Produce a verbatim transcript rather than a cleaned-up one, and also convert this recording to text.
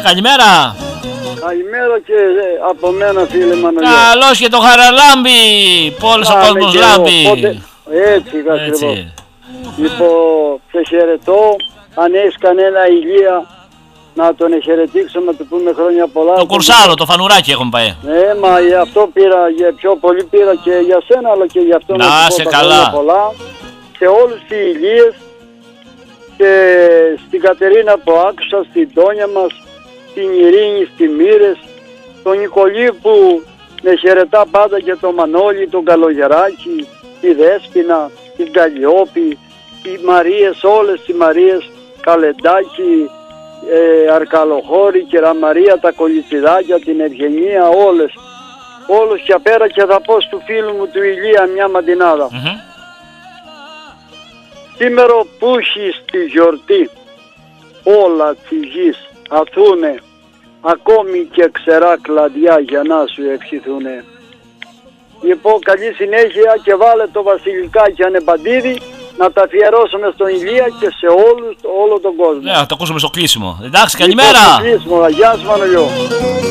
καλημέρα. Καλημέρα και από μένα, φίλε Μανολιό. Καλώς και το Χαραλάμπη, που όλος ο κόσμος λάμπει. Πότε... Έτσι, ακριβώς. Λοιπόν, σε χαιρετώ. Αν έχεις κανένα ηλία, να τον χαιρετήξω, να του πούμε χρόνια πολλά. Το κουρσάρο, το φανουράκι έχουμε πάει. Ναι, μα γι' αυτό πήρα, για πιο πολύ πήρα και για σένα, αλλά και για αυτό να, να σε του πω καλά. τα πολλά. Σε όλους τις ηλίες και στην Κατερίνα που άκουσα, στην Τόνια μας, στην Ειρήνη, στη Μύρες, τον Νικολή που με χαιρετά πάντα, και τον Μανώλη, τον Καλογεράκη, τη Δέσποινα, την Καλλιόπη, οι Μαρίες, όλες οι Μαρίες, Καλεντάκη, ε, Αρκαλοχώρη, Κεραμαρία, τα Κολυτσιδάκια, την Ευγενία, όλες. Όλους και απέρα, και θα πω του φίλου μου του Ηλία μια μαντινάδα. Mm-hmm. Σήμερα που έχει στη γιορτή όλα της γης αθούνε, ακόμη και ξερά κλαδιά για να σου ευχηθούνε. Λοιπόν, καλή συνέχεια και βάλε το Βασιλικάκι Ανεπαντίδη να τα αφιερώσουμε στον Ηλία και σε όλους, όλο τον κόσμο. Ναι, θα το ακούσουμε στο κλείσιμο. Εντάξει, καλημέρα. Στο κλείσιμο, γεια σου Μανολιό.